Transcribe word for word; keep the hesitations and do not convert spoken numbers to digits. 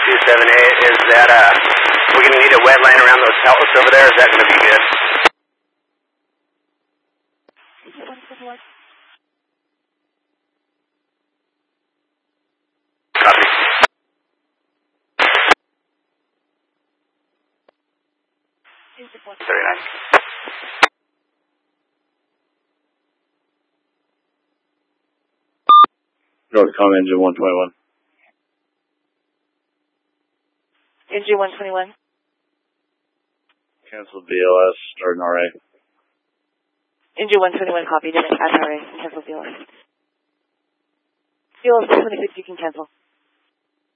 two seven eight, is that, uh, we're going to need a wet line around those pellets over there, is that going to be good? Copy. thirty-nine. Northcom engine one twenty-one. Engine one twenty-one. Cancel B L S, start an R A. Engine one twenty-one, copy. Didn't add an R A. Cancel B L S. B L S twenty-six, you can cancel.